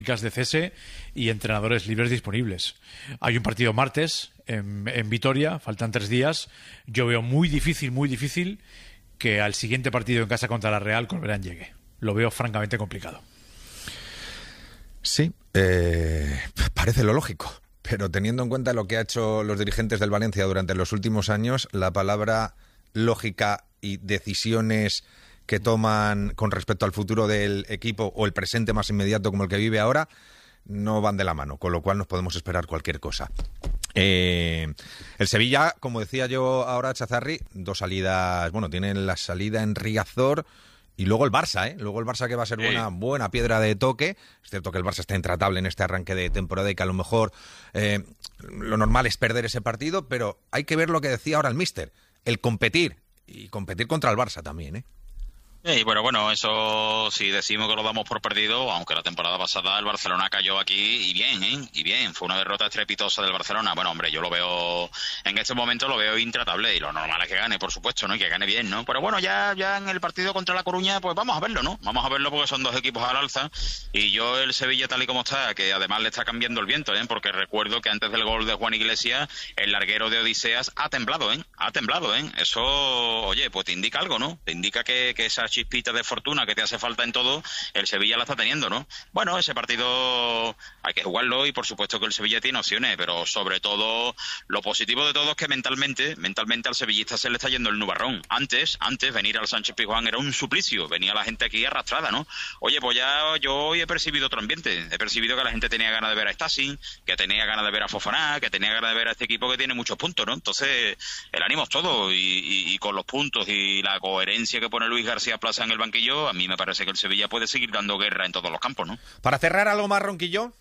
de cese y entrenadores libres disponibles. Hay un partido martes en Vitoria, faltan 3 días. Yo veo muy difícil que al siguiente partido en casa contra la Real Corberán llegue. Lo veo francamente complicado. Sí, parece lo lógico, pero teniendo en cuenta lo que han hecho los dirigentes del Valencia durante los últimos años, la palabra lógica y decisiones que toman con respecto al futuro del equipo o el presente más inmediato como el que vive ahora no van de la mano, con lo cual nos podemos esperar cualquier cosa. El Sevilla, como decía yo ahora, Chazarri, 2 salidas, bueno, tienen la salida en Riazor y luego el Barça, luego el Barça que va a ser buena piedra de toque. Es cierto que el Barça está intratable en este arranque de temporada y que a lo mejor lo normal es perder ese partido, pero hay que ver lo que decía ahora el míster, el competir y competir contra el Barça también, Y bueno, eso si decimos que lo damos por perdido, aunque la temporada pasada el Barcelona cayó aquí y bien, fue una derrota estrepitosa del Barcelona. Bueno, hombre, yo lo veo, en este momento lo veo intratable y lo normal es que gane, por supuesto, ¿no? Y que gane bien, ¿no? Pero bueno, ya en el partido contra La Coruña, pues vamos a verlo, ¿no? Vamos a verlo porque son 2 equipos al alza y yo el Sevilla tal y como está, que además le está cambiando el viento, porque recuerdo que antes del gol de Juan Iglesias, el larguero de Odiseas ha temblado, Eso, oye, pues te indica algo, ¿no? Te indica que esa chispita de fortuna que te hace falta en todo, el Sevilla la está teniendo, ¿no? Bueno, ese partido hay que jugarlo y por supuesto que el Sevilla tiene opciones, pero sobre todo lo positivo de todo es que mentalmente al sevillista se le está yendo el nubarrón. Antes venir al Sánchez Pizjuán era un suplicio, venía la gente aquí arrastrada, ¿no? Oye, pues ya yo hoy he percibido otro ambiente, he percibido que la gente tenía ganas de ver a Stasi, que tenía ganas de ver a Fofana, que tenía ganas de ver a este equipo que tiene muchos puntos, ¿no? Entonces, el ánimo es todo y con los puntos y la coherencia que pone Luis García Plaza en el banquillo, a mí me parece que el Sevilla puede seguir dando guerra en todos los campos, ¿no? Para cerrar, ¿algo más, Ronquillo?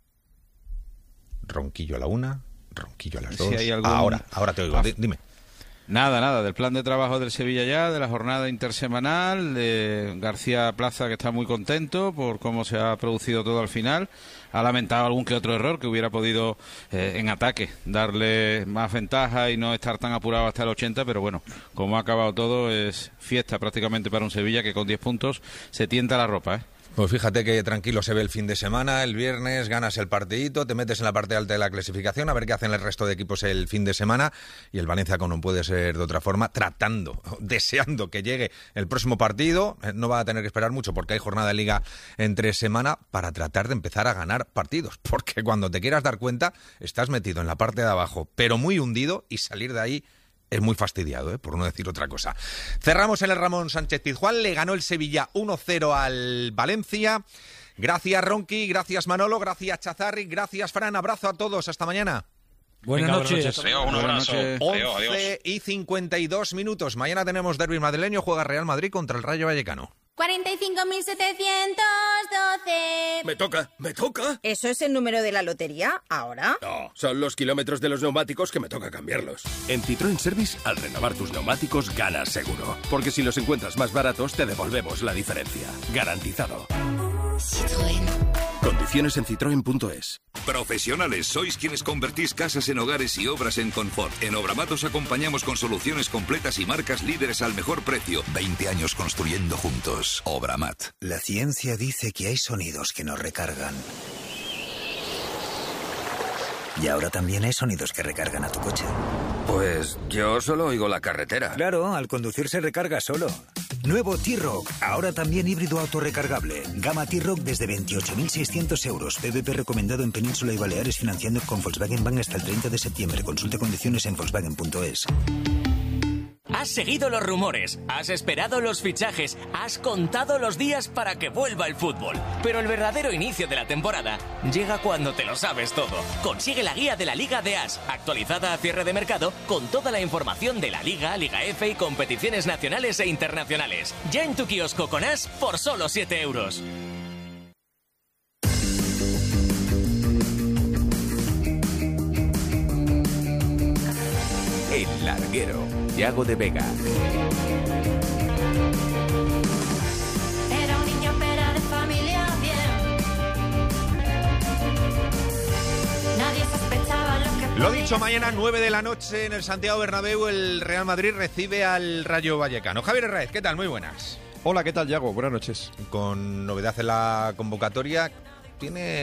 Ronquillo a la 1, Ronquillo a las 2. Si ahora te oigo, dime. Nada, del plan de trabajo del Sevilla ya, de la jornada intersemanal, de García Plaza, que está muy contento por cómo se ha producido todo al final. Ha lamentado algún que otro error que hubiera podido en ataque darle más ventaja y no estar tan apurado hasta el 80, pero bueno, como ha acabado todo, es fiesta prácticamente para un Sevilla que con 10 puntos se tienta la ropa, Pues fíjate que tranquilo se ve el fin de semana, el viernes ganas el partidito, te metes en la parte alta de la clasificación, a ver qué hacen el resto de equipos el fin de semana, y el Valencia, como no puede ser de otra forma, deseando que llegue el próximo partido. No va a tener que esperar mucho porque hay jornada de Liga entre semana para tratar de empezar a ganar partidos, porque cuando te quieras dar cuenta estás metido en la parte de abajo, pero muy hundido, y salir de ahí es muy fastidiado, por no decir otra cosa. Cerramos en el Ramón Sánchez Pizjuán. Le ganó el Sevilla 1-0 al Valencia. Gracias, Ronqui. Gracias, Manolo. Gracias, Chazarri. Gracias, Fran. Abrazo a todos. Hasta mañana. Buenas noches. Un abrazo. 11:52. Mañana tenemos derbi madrileño. Juega Real Madrid contra el Rayo Vallecano. 45.712. Me toca. ¿Eso es el número de la lotería? ¿Ahora? No, son los kilómetros de los neumáticos que me toca cambiarlos. En Citroën Service, al renovar tus neumáticos, ganas seguro. Porque si los encuentras más baratos, te devolvemos la diferencia. Garantizado. Citroën. Condiciones en citroen.es. Profesionales, sois quienes convertís casas en hogares y obras en confort. En Obramat os acompañamos con soluciones completas y marcas líderes al mejor precio. 20 años construyendo juntos. Obramat. La ciencia dice que hay sonidos que nos recargan. Y ahora también hay sonidos que recargan a tu coche. Pues yo solo oigo la carretera. Claro, al conducir se recarga solo. Nuevo T-Roc, ahora también híbrido autorrecargable. Gama T-Roc desde 28.600 euros. PVP recomendado en Península y Baleares, financiando con Volkswagen Bank hasta el 30 de septiembre. Consulte condiciones en Volkswagen.es. Has seguido los rumores, has esperado los fichajes, has contado los días para que vuelva el fútbol. Pero el verdadero inicio de la temporada llega cuando te lo sabes todo. Consigue la guía de la Liga de As, actualizada a cierre de mercado, con toda la información de la Liga, Liga F y competiciones nacionales e internacionales. Ya en tu kiosco con As por solo 7 euros. El Larguero, Yago de Vega. Era un niño pera de familia bien. Nadie sospechaba lo que... Lo dicho, mañana 9 de la noche en el Santiago Bernabéu el Real Madrid recibe al Rayo Vallecano. Javier Herráez, ¿qué tal? Muy buenas. Hola, ¿qué tal, Yago? Buenas noches. Con novedad en la convocatoria, tiene